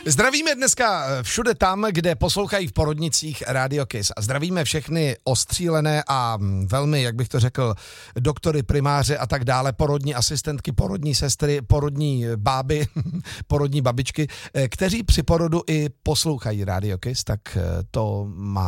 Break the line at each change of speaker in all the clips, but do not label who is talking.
Zdravíme dneska všude tam, kde poslouchají v porodnicích Radio Kiss. A zdravíme všechny ostřílené a velmi, jak bych to řekl, doktory, primáře a tak dále, porodní asistentky, porodní sestry, porodní báby, porodní babičky, kteří při porodu i poslouchají Radio Kiss, tak to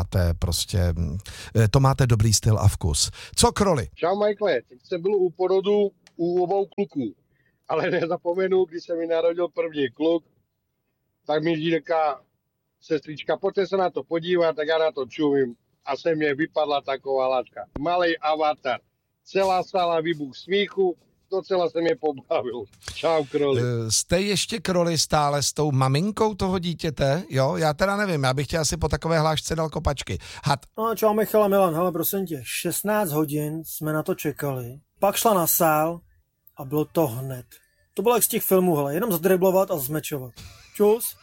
máte dobrý styl a vkus. Co Kroli?
Čau Michael, teď jsem byl u porodu u obou kluků, ale nezapomenu, když se mi narodil první kluk, tak mi říká sestrička, pojďte se na to podívat, tak já na to čumím a se mě vypadla taková látka. Malej avatar, celá sála výbuch smíchu, docela se mě pobavil. Čau Kroli.
Jste ještě Kroli stále s tou maminkou toho dítěte? Jo, já teda nevím, já bych tě asi po takové hlášce dal kopačky. Had.
No, čau Michala Milan, hele prosím tě, 16 hodin jsme na to čekali, pak šla na sál a bylo to hned. To bylo jak z těch filmů, hele, jenom zadriblovat a zmečovat. Čus.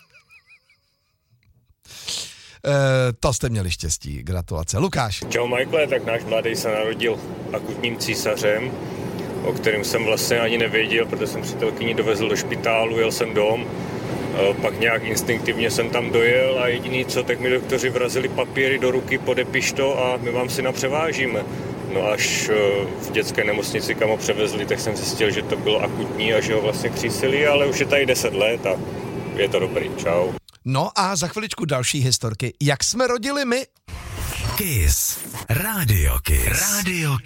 To jste měli štěstí, gratulace. Lukáš.
Čau Michael, tak náš mladý se narodil akutním císařem, o kterém jsem vlastně ani nevěděl, protože jsem přítelkyni dovezl do špitálu, jel jsem dom, pak nějak instinktivně jsem tam dojel a jediný co, tak mi doktoři vrazili papíry do ruky, podepiš to a my vám syna převážíme. No až v dětské nemocnici, kam ho převezli, tak jsem zjistil, že to bylo akutní a že ho vlastně křísili, ale už je tady 10 let a je to dobrý. Čau.
No a za chviličku další historky. Jak jsme rodili my?
Kiss. Radio Kiss. Radio